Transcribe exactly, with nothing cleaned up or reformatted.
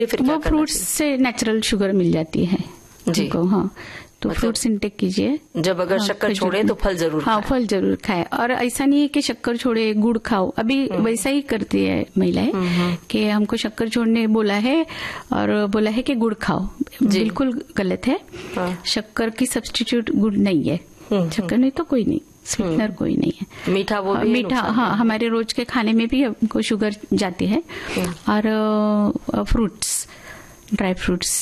फिर क्या वो करना फ्रूट्स चाहिए? से नेचुरल शुगर मिल जाती है जी। उनको। हाँ, तो मतलब फ्रूट्स इंटेक कीजिए। जब अगर हाँ, शक्कर खजूर छोड़े तो फल जरूर हाँ खाएं। फल जरूर खाए। और ऐसा नहीं है कि शक्कर छोड़े गुड़ खाओ, अभी वैसा ही करती है महिलाएं कि हमको शक्कर छोड़ने बोला है और बोला है कि गुड़ खाओ। बिल्कुल गलत है। हाँ। शक्कर की सब्स्टिट्यूट गुड़ नहीं है। शक्कर नहीं तो कोई नहीं, स्वीटनर कोई नहीं है। मीठा वो हाँ, भी मीठा नुकसान हाँ, है। हमारे रोज के खाने में भी हमको शुगर जाती है। और फ्रूट्स, ड्राई फ्रूट्स